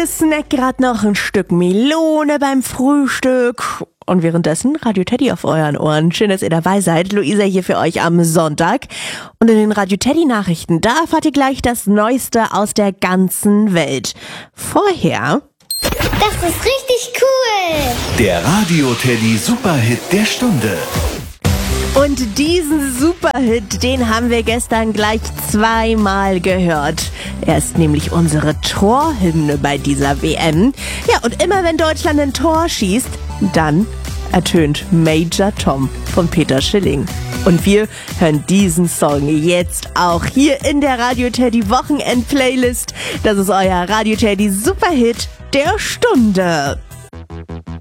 Ihr snackt gerade noch ein Stück Melone beim Frühstück. Und währenddessen Radio Teddy auf euren Ohren. Schön, dass ihr dabei seid. Luisa hier für euch am Sonntag. Und in den Radio Teddy Nachrichten, da erfahrt ihr gleich das Neueste aus der ganzen Welt. Vorher... Das ist richtig cool! Der Radio Teddy Superhit der Stunde. Und diesen Superhit, den haben wir gestern gleich zweimal gehört. Er ist nämlich unsere Torhymne bei dieser WM. Ja, und immer wenn Deutschland ein Tor schießt, dann ertönt Major Tom von Peter Schilling. Und wir hören diesen Song jetzt auch hier in der Radio Teddy Wochenend Playlist. Das ist euer Radio Teddy Superhit der Stunde.